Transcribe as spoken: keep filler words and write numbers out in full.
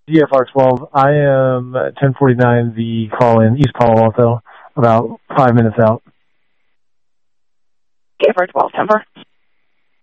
D F R twelve. I am ten forty-nine, the call-in, East Palo Alto, about five minutes out. D F R twelve, Denver.